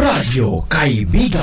Radyo Kaibigan.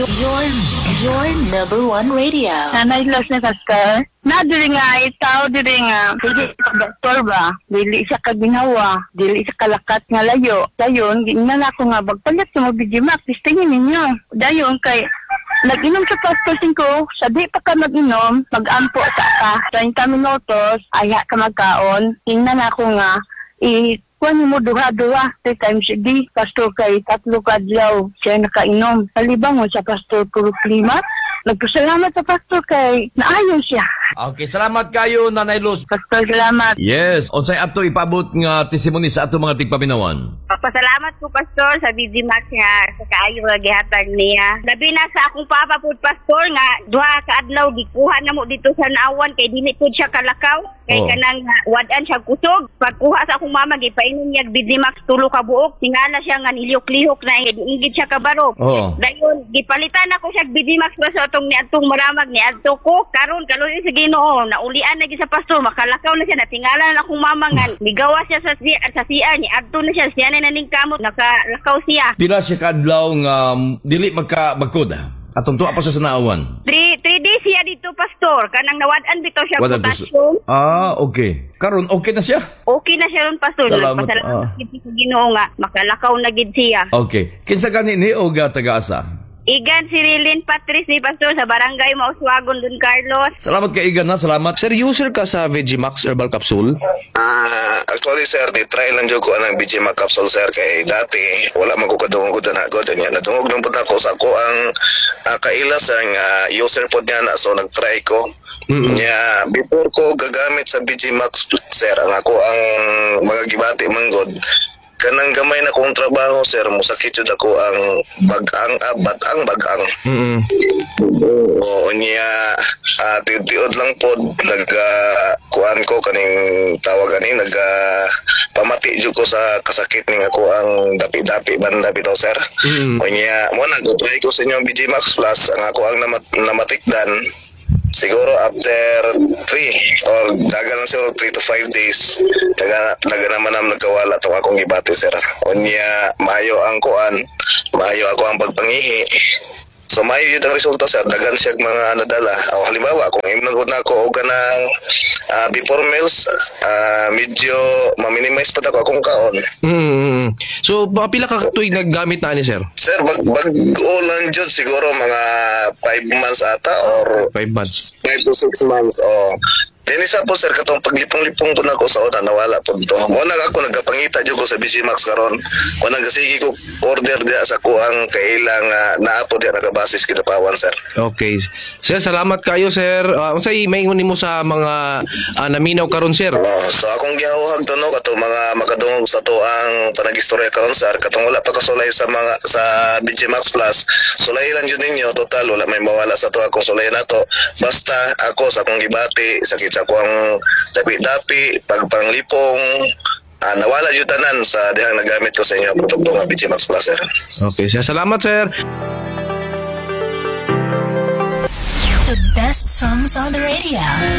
Your number one radio. Nanay Los na Pastor. Na diri nga itaw diri nga dili sa doktor ba, dili siya kaginawa, dili siya kalakat nga layo. Dayon ginnan ako nga bagpalit sa Bijimax, tingin ninyo. Dayon kay nag-inom sa Pastor 5, sa di pa ka mag-inom, mag-ampo sa ka 30 minutos, aya ka magkaon. Tingnan ako nga kuan mo duha-duha 3 times a day. Pastor kay 3 kadlaw siya nakainom. Talibang mo sa Pastor puro klima. Nagpasalamat sa Pastor kay naayon siya. Okay, salamat kayo, Nanay Luz. Pastor, salamat. Yes, unsay ato ipabot nga testimony sa ato mga tigpabinawan. Pasalamat ko, Pastor, sa Bijimax nga sa kaayo nga gihatag niya. Labi na sa akong papa po, Pastor, nga duha ka adlaw gikuha na mo dito sa naawan kay dili pud siya kalakaw. Kay kanang wadan siya kusog. Pagkuha sa akong mama gipainom niya Bijimax 3 ka buok. Tingala siya nga niliyok-lihok na ingid siya kabaro. Dayon gipalitan ako siya Bijimax pa sa atong niadtong maramag niadto ko. Karon kaluoy sa Ginoo, naulian na gid sa Pastor, makalakaw na siya, natingala na akong mama nga migawa siya sa CR niadto na siya na naning kamot, nakalakaw siya. Pila siya kadlaw nga dili magkod. Atong tuwa pa sa naawan. 3 days siya dito, Pastor. Kanang nawadan bitaw siya potassium. Okay. Karon okay na siya? Okay na siya ron, Pastor. Salamat. Gid sa Ginoo nga makalakaw na gid siya. Okay. Kinsa gani ni o taga-asa? Igan si Rilin Patrice ni Pastor sa barangay Mauswagon, Don Carlos. Salamat kay Igan na, salamat. Sir, user ka sa Vegimax Herbal Capsule? Actually, sir, try lang dyan ko ang Bijimax Capsule, sir. Kay dati, wala man ko kadungog na ako. Nadungog ng punta ko sa ako ang kailas ang user po niya na. So, nag-try ko. Before ko gagamit sa Bijimax, sir, ang ako ang mga gibati manggod. Kanang gamay na kong trabaho, sir, musakit yun ako ang batang bagang. Oo niya, tiud-tiud lang po, kuan ko, kaning tawag ani, pamati dyan ko sa kasakit ning ako ang dapi-dapi banda bitaw, sir. O niya, mo nag-try ko sa inyong Bijimax Plus, ang ako ang namatikdan. Siguro after 3 or daga lang siguro 3 to 5 days daga naman ang nagkawala itong akong gibati, sir. O niya, maayo ang kuan, maayo ako ang pagpangihi. So maayo yun ang resulta, sir. Dagan siya mga nadala. O halimbawa, kung imnod na ako o ganang before meals, medyo ma-minimize pa ako akong kaon. So, pila ka tuig naggamit na ni sir? Sir, bago lang dyan, siguro mga 5 months ata or 5 months. 5 to 6 months. Then isa po, sir, katong paglipong-lipong po na ako sa una, nawala po ito. Muna ako nagkapangita dyan ko sa Bijimax karon. Muna nagasigi ko order diya sa kuang kailang naapo diya nakabasis kinapawan, sir. Okay. Sir, salamat kayo, sir. Unsay maingon nimo sa mga naminaw karon, sir? So akong gihahuhag to, no, katong mga makadungog sa to ang panagistorya karon, sir. Katong wala pa kasulay sa Bijimax Plus, sulay lang yun ninyo. Total, wala may mawala sa to akong sulay na to. Basta ako sa akong gibati, sakit sa kuang dapi-dapi, pagpanglipong, nawala yung tanan sa dihang nagamit ko sa inyo ang produkto ng Bijimax Plus, sir. Okay, sir. Salamat, sir. The best songs on the radio.